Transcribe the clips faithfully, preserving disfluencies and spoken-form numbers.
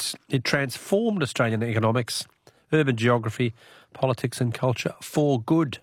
It's, it transformed Australian economics, urban geography, politics and culture for good.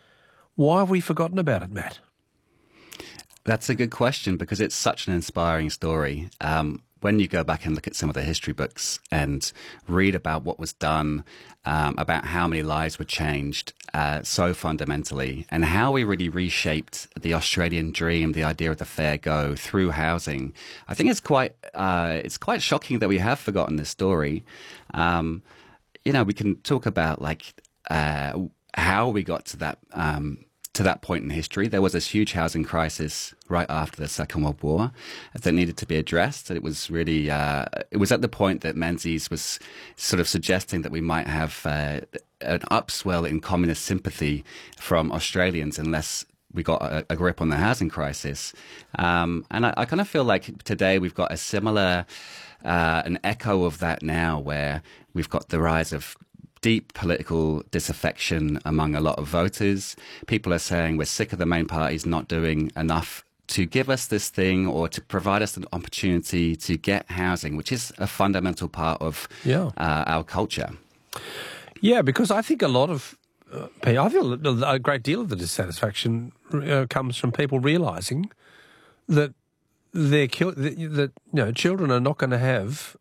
Why have we forgotten about it, Matt? That's a good question because it's such an inspiring story. Um, when you go back and look at some of the history books and read about what was done, um, about how many lives were changed uh, so fundamentally, and how we really reshaped the Australian dream, the idea of the fair go through housing, I think it's quite uh, it's quite shocking that we have forgotten this story. Um, you know, we can talk about like uh, how we got to that. Um, To that point in history. There was this huge housing crisis right after the Second World War that needed to be addressed. It was really, uh, it was at the point that Menzies was sort of suggesting that we might have uh, an upswell in communist sympathy from Australians unless we got a, a grip on the housing crisis. Um, and I, I kind of feel like today we've got a similar, uh, an echo of that now, where we've got the rise of deep political disaffection among a lot of voters. People are saying we're sick of the main parties not doing enough to give us this thing or to provide us an opportunity to get housing, which is a fundamental part of yeah. uh, our culture. Yeah, because I think a lot of uh, people, I feel a great deal of the dissatisfaction uh, comes from people realising that their that you know children are not going to have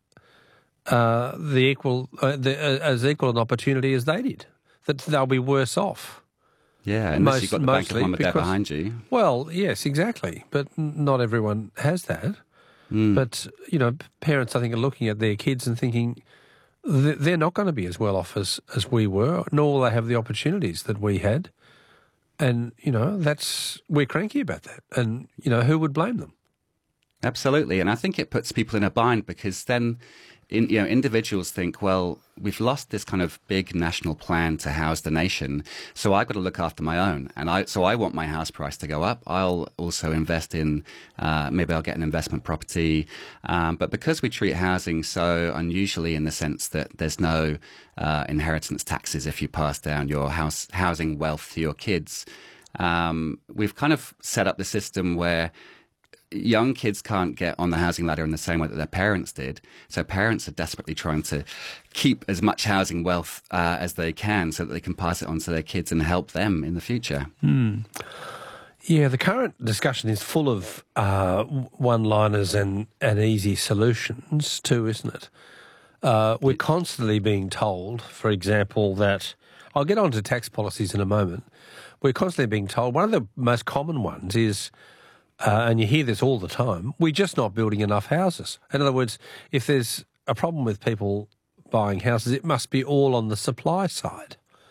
Uh, the equal, uh, the, uh, as equal an opportunity as they did, that they'll be worse off. Yeah, unless Most, you've got the bank of mum and dad behind you. Well, yes, exactly, but not everyone has that. Mm. But, you know, parents, I think, are looking at their kids and thinking they're not going to be as well off as, as we were, nor will they have the opportunities that we had. And, you know, that's, we're cranky about that. And, you know, who would blame them? Absolutely, and I think it puts people in a bind because then In, you know, individuals think, well, we've lost this kind of big national plan to house the nation, so I've got to look after my own, and I so I want my house price to go up. I'll also invest in, uh, maybe I'll get an investment property, um, but because we treat housing so unusually in the sense that there's no uh, inheritance taxes if you pass down your house housing wealth to your kids, um, we've kind of set up the system where young kids can't get on the housing ladder in the same way that their parents did. So parents are desperately trying to keep as much housing wealth uh, as they can so that they can pass it on to their kids and help them in the future. Mm. Yeah, the current discussion is full of uh, one-liners and, and easy solutions too, isn't it? Uh, we're constantly being told, for example, that... I'll get on to tax policies in a moment. We're constantly being told, one of the most common ones is... Uh, and you hear this all the time, we're just not building enough houses. In other words, if there's a problem with people buying houses, it must be all on the supply side.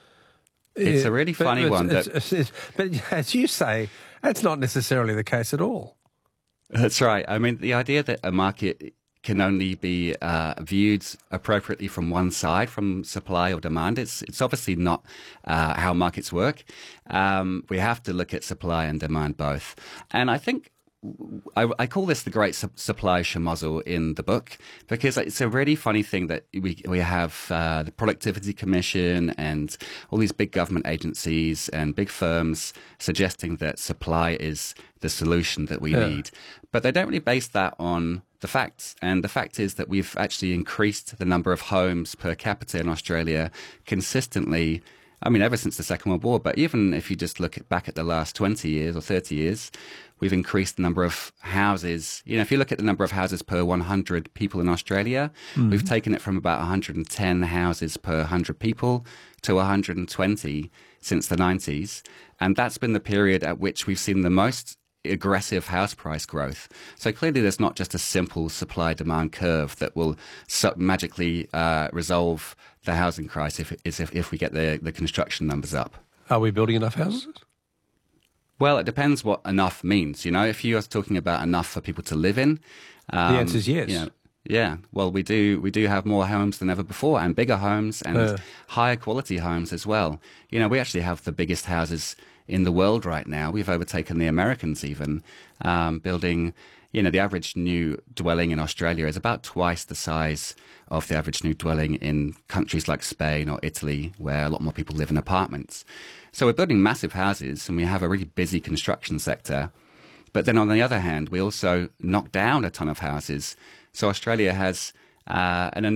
It's a really but, funny but one. It's, that... it's, it's, but as you say, that's not necessarily the case at all. That's right. I mean, the idea that a market can only be uh, viewed appropriately from one side, from supply or demand. It's it's obviously not uh, how markets work. Um, we have to look at supply and demand both. And I think I, I call this the great su supply schmozzle in the book because it's a really funny thing that we we have uh, the Productivity Commission and all these big government agencies and big firms suggesting that supply is the solution that we yeah. need, but they don't really base that on the facts. And the fact is that we've actually increased the number of homes per capita in Australia consistently. I mean, ever since the Second World War, but even if you just look at, back at the last twenty years or thirty years, we've increased the number of houses. You know, if you look at the number of houses per one hundred people in Australia, mm-hmm. we've taken it from about one hundred ten houses per one hundred people to one hundred twenty since the nineties. And that's been the period at which we've seen the most aggressive house price growth. So clearly there's not just a simple supply-demand curve that will so magically uh, resolve the housing crisis if, if, if we get the, the construction numbers up. Are we building enough houses? Well, it depends what enough means. You know, if you are talking about enough for people to live in, um, the answer is yes. You know, yeah, well, we do we do have more homes than ever before, and bigger homes, and uh. higher quality homes as well. You know, we actually have the biggest houses in the world right now. We've overtaken the Americans even, um, building, you know, the average new dwelling in Australia is about twice the size of the average new dwelling in countries like Spain or Italy, where a lot more people live in apartments. So we're building massive houses and we have a really busy construction sector. But then on the other hand, we also knock down a ton of houses. So Australia has uh, an